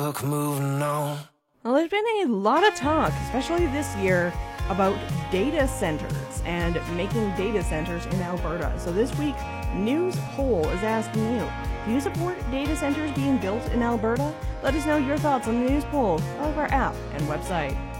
Look, moving on. Well, there's been a lot of talk, especially this year, about data centers and making data centers in Alberta. So this week, News Poll is asking you, do you support data centers being built in Alberta? Let us know your thoughts on the News Poll of our app and website.